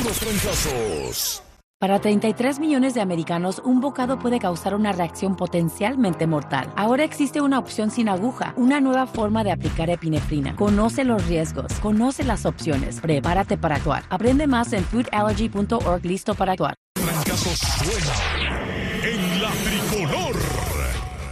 Los trancazos. Para 33 millones de americanos, un bocado puede causar una reacción potencialmente mortal. Ahora existe una opción sin aguja, una nueva forma de aplicar epinefrina. Conoce los riesgos, conoce las opciones, prepárate para actuar. Aprende más en foodallergy.org. Listo para actuar. Trancazos suena en la tricol.